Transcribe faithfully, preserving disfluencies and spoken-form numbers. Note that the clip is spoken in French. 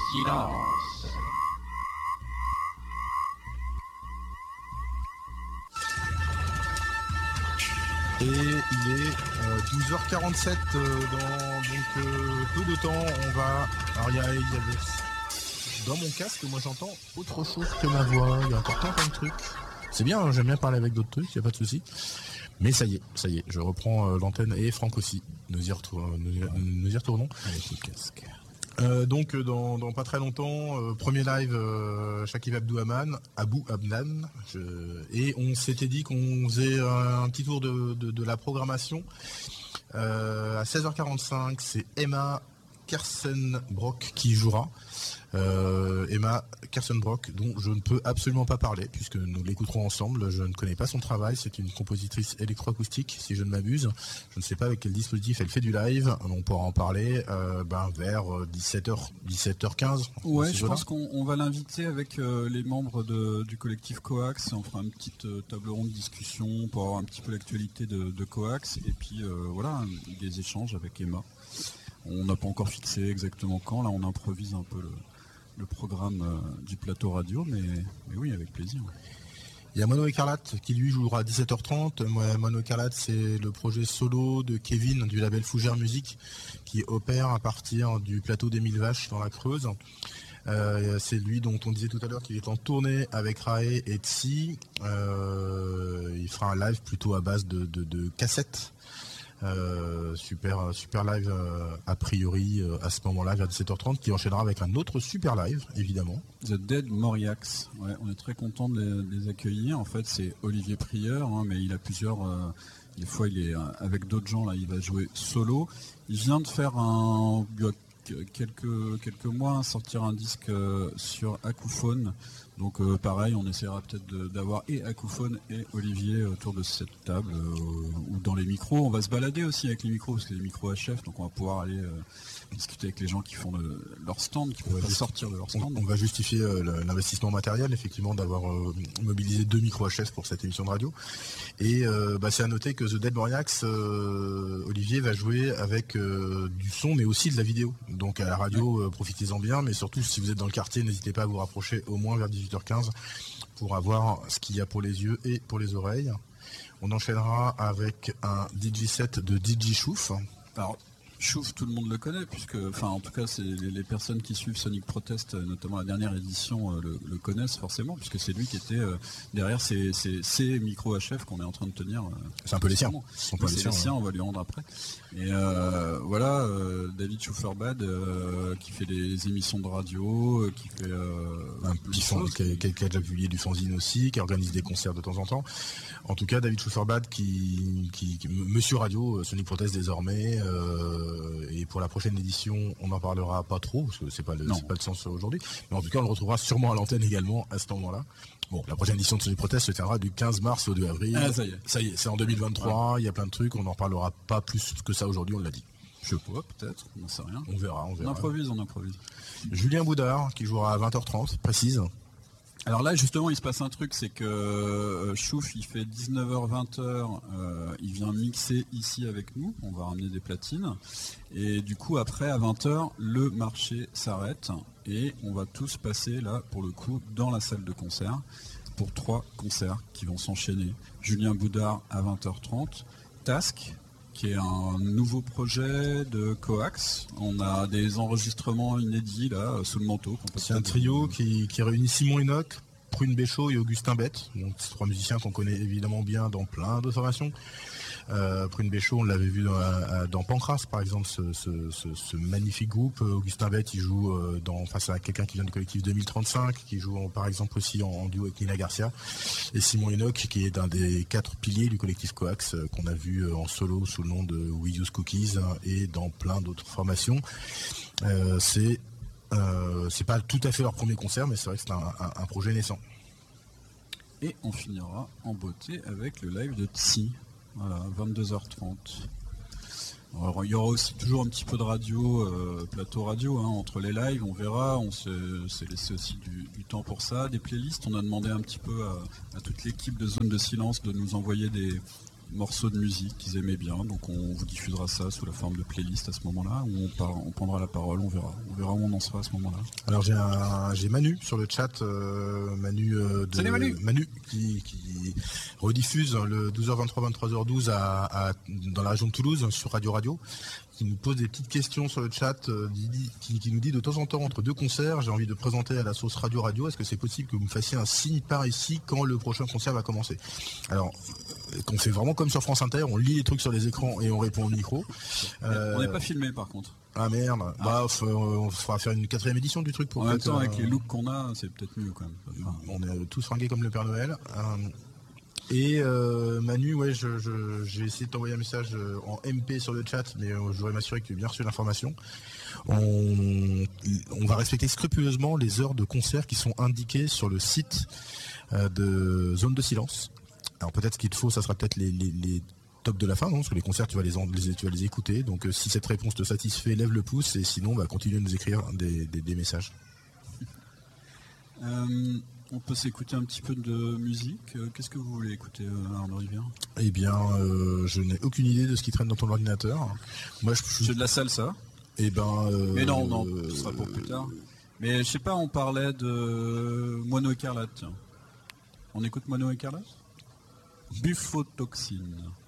silence. Et il est euh, douze heures quarante-sept euh, dans donc euh, peu de temps. On va. Alors il y a, il y avait dans mon casque, moi j'entends autre chose que ma voix. Il y a encore plein de trucs. C'est bien, hein, j'aime bien parler avec d'autres trucs, il y a pas de souci. Mais ça y est, ça y est, je reprends euh, l'antenne et Franck aussi. Nous y retournons. Nous y, nous y retournons. Avec le casque. Euh, donc dans, dans pas très longtemps, euh, premier live euh, Shakib Abdou Haman, Abou Abnan, je, et on s'était dit qu'on faisait un, un petit tour de, de, de la programmation. Euh, à seize heures quarante-cinq, c'est Emma Kersenbrock qui jouera. Euh, Emma Kersenbrock, dont je ne peux absolument pas parler puisque nous l'écouterons ensemble. Je ne connais pas son travail. C'est une compositrice électroacoustique, si je ne m'abuse. Je ne sais pas avec quel dispositif elle fait du live. On pourra en parler euh, ben, vers dix-sept heures, dix-sept heures quinze. Ouais, je pense qu'on on va l'inviter avec euh, les membres de, du collectif Coax. On fera une petite euh, table ronde de discussion pour avoir un petit peu l'actualité de, de Coax et puis euh, voilà, des échanges avec Emma. On n'a pas encore fixé exactement quand. Là, on improvise un peu le, le programme euh, du plateau radio, mais, mais oui, avec plaisir. Il y a Mono Écarlate qui lui jouera à dix-sept heures trente. Mono Écarlate, c'est le projet solo de Kevin du label Fougère Musique qui opère à partir du plateau des Mille Vaches dans la Creuse. Euh, c'est lui dont on disait tout à l'heure qu'il est en tournée avec Rae et Tsi. Euh, il fera un live plutôt à base de, de, de cassettes. Euh, super super live euh, a priori euh, à ce moment-là vers dix-sept heures trente qui enchaînera avec un autre super live évidemment. The Dead Moriax. Ouais, on est très content de les, de les accueillir. En fait, c'est Olivier Prieur, hein, mais il a plusieurs. Euh, des fois, il est euh, avec d'autres gens là. Il va jouer solo. Il vient de faire un il y a quelques quelques mois sortir un disque euh, sur Acouphone. Donc euh, pareil, on essaiera peut-être de, d'avoir et Acouphone et Olivier autour de cette table euh, ou dans les micros. On va se balader aussi avec les micros parce que les micros H F, donc on va pouvoir aller euh, discuter avec les gens qui font le, leur stand, qui peuvent sortir de leur stand. On, on va justifier euh, l'investissement matériel, effectivement, d'avoir euh, mobilisé deux micros H F pour cette émission de radio. Et euh, bah, c'est à noter que The Dead Moriax, euh, Olivier va jouer avec euh, du son, mais aussi de la vidéo. Donc à la radio, euh, profitez-en bien, mais surtout si vous êtes dans le quartier, n'hésitez pas à vous rapprocher au moins vers dix-huit heures quinze pour avoir ce qu'il y a pour les yeux et pour les oreilles. On enchaînera avec un D J set de D J Chouf. Alors, Chouf, tout le monde le connaît, puisque, enfin, en tout cas, c'est les, les personnes qui suivent Sonic Protest, notamment la dernière édition, euh, le, le connaissent forcément, puisque c'est lui qui était euh, derrière ces, ces, ces micros H F qu'on est en train de tenir. Euh, c'est un peu les siens. C'est les siens, siens ouais. On va lui rendre après. Et euh, voilà, euh, David Schufferbad, euh, qui fait des émissions de radio, euh, qui fait euh, un petit fond, qui, a, qui a déjà publié du fanzine aussi, qui organise des concerts de temps en temps. En tout cas, David Schufferbad, qui, qui, qui, Monsieur Radio, Sonic Protest désormais. Euh, et pour la prochaine édition, on n'en parlera pas trop parce que c'est pas le, c'est pas le sens aujourd'hui. Mais en tout cas, on le retrouvera sûrement à l'antenne également à ce moment-là. Bon, la prochaine édition de Sonic Protest se tiendra du quinze mars au deux avril. Ah, ça y est, ça y est, c'est en deux mille vingt-trois. Ouais. Il y a plein de trucs. On n'en parlera pas plus que ça aujourd'hui. On l'a dit. Je sais pas, peut-être. On n'en sait rien. On verra, on verra. On improvise, on improvise. Julien Boudard qui jouera à vingt heures trente, précise. Alors là, justement, il se passe un truc, c'est que euh, Chouf, il fait dix-neuf heures vingt, euh, il vient mixer ici avec nous, on va ramener des platines, et du coup, après, à vingt heures, le marché s'arrête, et on va tous passer, là, pour le coup, dans la salle de concert, pour trois concerts qui vont s'enchaîner. Julien Boudard à vingt heures trente, Task, qui est un nouveau projet de Coax. On a des enregistrements inédits là sous le manteau. C'est un trio de... qui, qui réunit Simon Enoch, Prune Béchaud et Augustin Bette. Donc c'est trois musiciens qu'on connaît évidemment bien dans plein de formations. Euh, Prune Béchaud, on l'avait vu dans, dans Pancras par exemple, ce, ce, ce, ce magnifique groupe. Augustin Bette, il joue dans, face à quelqu'un qui vient du collectif deux mille trente-cinq, qui joue par exemple aussi en, en duo avec Nina Garcia. Et Simon Enoch, qui est un des quatre piliers du collectif Coax, qu'on a vu en solo sous le nom de We Use Cookies et dans plein d'autres formations. Euh, c'est euh, c'est pas tout à fait leur premier concert, mais c'est vrai que c'est un, un, un projet naissant. Et on finira en beauté avec le live de Tsi. Voilà, vingt-deux heures trente. Alors, il y aura aussi toujours un petit peu de radio, euh, plateau radio, hein, entre les lives, on verra, on s'est, s'est laissé aussi du, du temps pour ça, des playlists, on a demandé un petit peu à, à toute l'équipe de Zone de Silence de nous envoyer des, morceaux de musique qu'ils aimaient bien. Donc on vous diffusera ça sous la forme de playlist à ce moment-là, où on, par, on prendra la parole, on verra. On verra où on en sera à ce moment-là. Alors j'ai un, j'ai Manu sur le chat, euh, Manu, euh, de, Salut Manu, Manu qui, qui rediffuse le douze heures vingt-trois, vingt-trois heures douze à, à, dans la région de Toulouse sur Radio Radio, qui nous pose des petites questions sur le chat, euh, qui, qui nous dit de temps en temps entre deux concerts, j'ai envie de présenter à la sauce Radio Radio, est-ce que c'est possible que vous me fassiez un signe par ici quand le prochain concert va commencer? Alors, qu'on fait vraiment comme sur France Inter, on lit les trucs sur les écrans et on répond au micro. Euh, on n'est pas filmé par contre. Ah merde, ah. Bah faut, on fera faire une quatrième édition du truc pour. En même temps, euh, avec les looks qu'on a, c'est peut-être mieux quand même. Enfin, on est tous fringués comme le Père Noël. Euh, Et euh, Manu, ouais, je, je, j'ai essayé de t'envoyer un message en M P sur le chat, mais euh, je voudrais m'assurer que tu as bien reçu l'information. On, on va respecter scrupuleusement les heures de concert qui sont indiquées sur le site euh, de Zone de Silence. Alors peut-être ce qu'il te faut, ça sera peut-être les, les, les tops de la fin, non? Parce que les concerts, tu vas les, les, tu vas les écouter. Donc euh, si cette réponse te satisfait, lève le pouce, et sinon, bah, continue à nous écrire des, des, des messages. Euh... On peut s'écouter un petit peu de musique. Qu'est-ce que vous voulez écouter, Arnaud Rivière? Eh bien, euh, je n'ai aucune idée de ce qui traîne dans ton ordinateur. Moi, je suis de la salsa. Eh ben. Euh, Mais non, non, ce sera pour plus tard. Mais je sais pas, on parlait de Mono Écarlate. Tiens. On écoute Mono Écarlate? Buffotoxine.